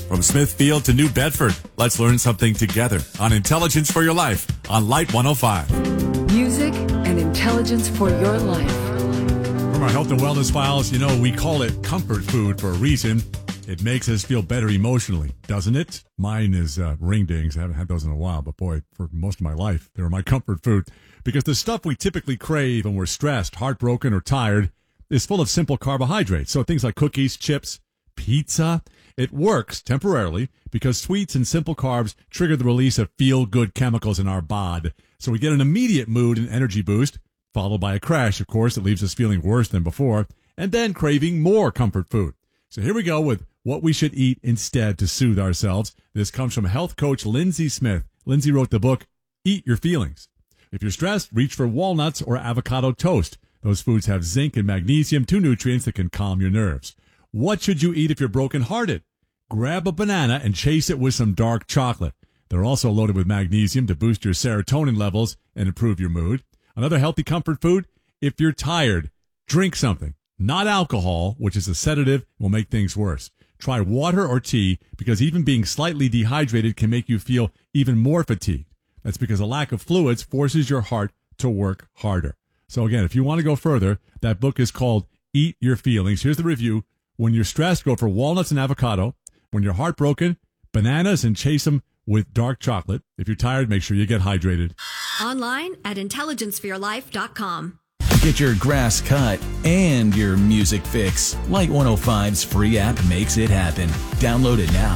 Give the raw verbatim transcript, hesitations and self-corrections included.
From Smithfield to New Bedford, let's learn something together on Intelligence for Your Life on Light one oh five. Music and intelligence for your life. From our health and wellness files, you know, we call it comfort food for a reason. It makes us feel better emotionally, doesn't it? Mine is uh, ring dings. I haven't had those in a while, but boy, for most of my life, they're my comfort food. Because the stuff we typically crave when we're stressed, heartbroken, or tired is full of simple carbohydrates. So things like cookies, chips, pizza. It works temporarily because sweets and simple carbs trigger the release of feel-good chemicals in our bod. So we get an immediate mood and energy boost, followed by a crash, of course, that leaves us feeling worse than before, and then craving more comfort food. So here we go with what we should eat instead to soothe ourselves. This comes from health coach Lindsay Smith. Lindsay wrote the book, Eat Your Feelings. If you're stressed, reach for walnuts or avocado toast. Those foods have zinc and magnesium, two nutrients that can calm your nerves. What should you eat if you're brokenhearted? Grab a banana and chase it with some dark chocolate. They're also loaded with magnesium to boost your serotonin levels and improve your mood. Another healthy comfort food, if you're tired, drink something. Not alcohol, which is a sedative, will make things worse. Try water or tea because even being slightly dehydrated can make you feel even more fatigued. That's because a lack of fluids forces your heart to work harder. So again, if you want to go further, that book is called Eat Your Feelings. Here's the review. When you're stressed, go for walnuts and avocado. When you're heartbroken, bananas and chase them with dark chocolate. If you're tired, make sure you get hydrated. Online at intelligence for your life dot com. Get your grass cut and your music fix. Light one oh five's free app makes it happen. Download it now.